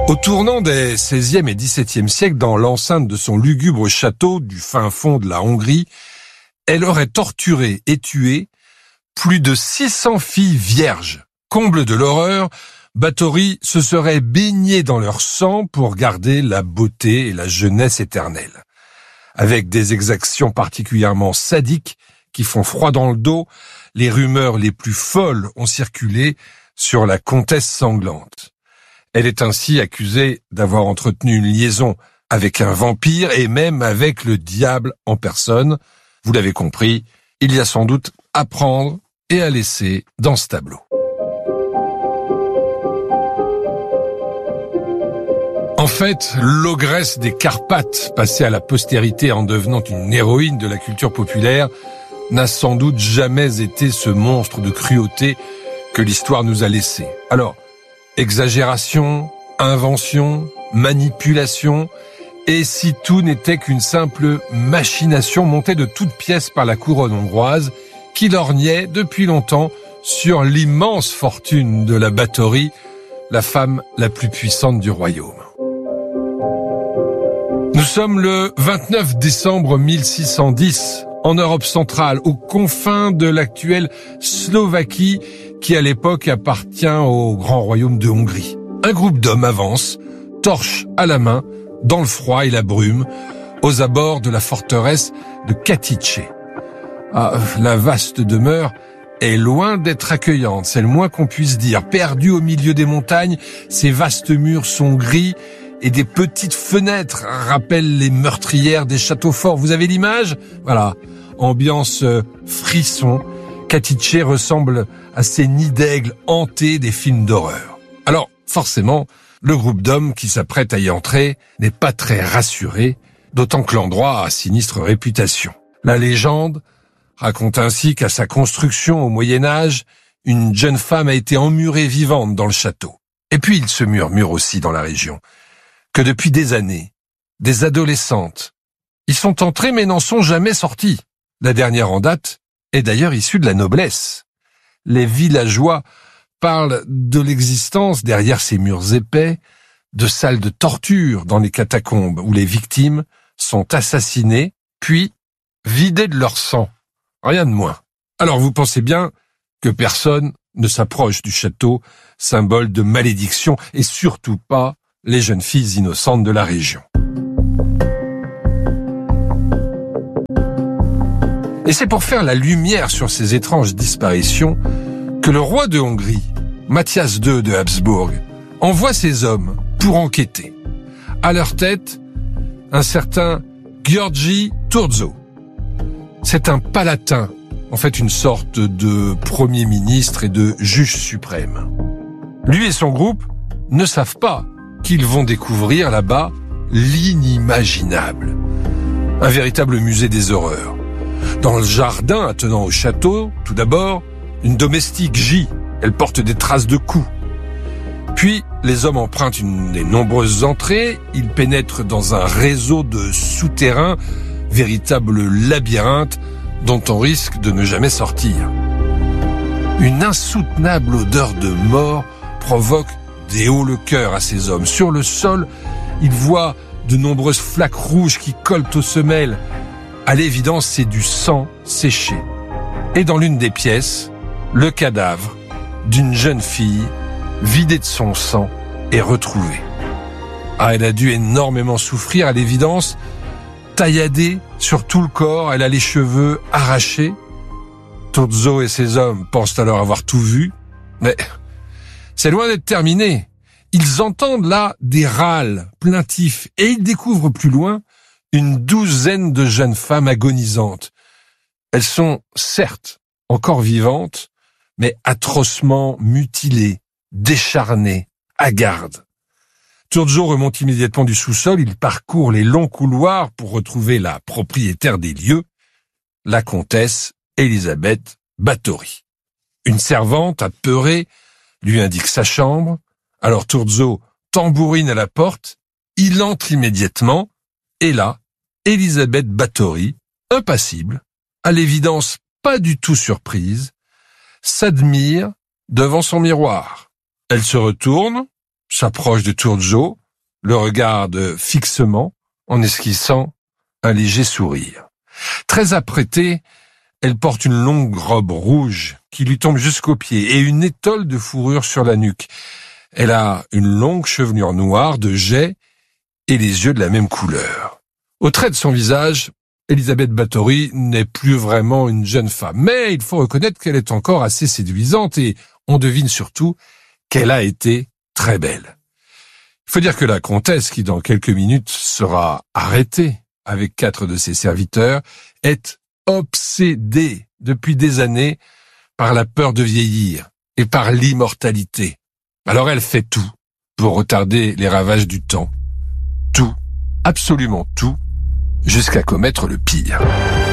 Au tournant des XVIe et XVIIe siècles, dans l'enceinte de son lugubre château du fin fond de la Hongrie, elle aurait torturé et tué plus de 600 filles vierges. Comble de l'horreur, Báthory se serait baigné dans leur sang pour garder la beauté et la jeunesse éternelle. Avec des exactions particulièrement sadiques qui font froid dans le dos, les rumeurs les plus folles ont circulé sur la comtesse sanglante. Elle est ainsi accusée d'avoir entretenu une liaison avec un vampire et même avec le diable en personne. Vous l'avez compris, il y a sans doute à prendre et à laisser dans ce tableau. En fait, l'ogresse des Carpates, passée à la postérité en devenant une héroïne de la culture populaire, n'a sans doute jamais été ce monstre de cruauté que l'histoire nous a laissé. Alors, exagération, invention, manipulation, et si tout n'était qu'une simple machination montée de toutes pièces par la couronne hongroise, qui lorgnait depuis longtemps sur l'immense fortune de la Báthory, la femme la plus puissante du royaume. Nous sommes le 29 décembre 1610, en Europe centrale, aux confins de l'actuelle Slovaquie, qui à l'époque appartient au grand royaume de Hongrie. Un groupe d'hommes avance, torche à la main, dans le froid et la brume, aux abords de la forteresse de Katice. La vaste demeure est loin d'être accueillante, c'est le moins qu'on puisse dire. Perdue au milieu des montagnes, ces vastes murs sont gris et des petites fenêtres rappellent les meurtrières des châteaux forts. Vous avez l'image ? Voilà, ambiance frisson. Katice ressemble à ces nids d'aigles hantés des films d'horreur. Alors, forcément, le groupe d'hommes qui s'apprête à y entrer n'est pas très rassuré, d'autant que l'endroit a sinistre réputation. La légende raconte ainsi qu'à sa construction au Moyen-Âge, une jeune femme a été emmurée vivante dans le château. Et puis il se murmure aussi dans la région que depuis des années, des adolescentes y sont entrées mais n'en sont jamais sorties. La dernière en date est d'ailleurs issue de la noblesse. Les villageois parlent de l'existence derrière ces murs épais, de salles de torture dans les catacombes où les victimes sont assassinées, puis vidées de leur sang. Rien de moins. Alors vous pensez bien que personne ne s'approche du château, symbole de malédiction, et surtout pas les jeunes filles innocentes de la région. Et c'est pour faire la lumière sur ces étranges disparitions que le roi de Hongrie, Matthias II de Habsbourg, envoie ses hommes pour enquêter. À leur tête, un certain György Thurzó. C'est un palatin, en fait une sorte de premier ministre et de juge suprême. Lui et son groupe ne savent pas qu'ils vont découvrir là-bas l'inimaginable. Un véritable musée des horreurs. Dans le jardin attenant au château, tout d'abord, une domestique gît. Elle porte des traces de coups. Puis, les hommes empruntent une des nombreuses entrées. Ils pénètrent dans un réseau de souterrains, véritable labyrinthe dont on risque de ne jamais sortir. Une insoutenable odeur de mort provoque des hauts le cœur à ces hommes. Sur le sol, ils voient de nombreuses flaques rouges qui collent aux semelles. À l'évidence, c'est du sang séché. Et dans l'une des pièces, le cadavre d'une jeune fille vidée de son sang est retrouvé. Elle a dû énormément souffrir, à l'évidence, tailladée sur tout le corps, elle a les cheveux arrachés. Thurzó et ses hommes pensent alors avoir tout vu, mais c'est loin d'être terminé. Ils entendent là des râles plaintifs et ils découvrent plus loin une douzaine de jeunes femmes agonisantes. Elles sont, certes, encore vivantes, mais atrocement mutilées, décharnées, hagardes. Thurzó remonte immédiatement du sous-sol, il parcourt les longs couloirs pour retrouver la propriétaire des lieux, la comtesse Élisabeth Báthory. Une servante, apeurée, lui indique sa chambre, alors Thurzó tambourine à la porte, il entre immédiatement, et là, Élisabeth Báthory, impassible, à l'évidence pas du tout surprise, s'admire devant son miroir. Elle se retourne, s'approche de Turgot, le regarde fixement en esquissant un léger sourire. Très apprêtée, elle porte une longue robe rouge qui lui tombe jusqu'aux pieds et une étole de fourrure sur la nuque. Elle a une longue chevelure noire de jais et les yeux de la même couleur. Au trait de son visage, Elisabeth Báthory n'est plus vraiment une jeune femme, mais il faut reconnaître qu'elle est encore assez séduisante et on devine surtout qu'elle a été très belle. Il faut dire que la comtesse, qui dans quelques minutes sera arrêtée avec 4 de ses serviteurs, est obsédée depuis des années par la peur de vieillir et par l'immortalité. Alors elle fait tout pour retarder les ravages du temps. Tout, absolument tout, jusqu'à commettre le pire.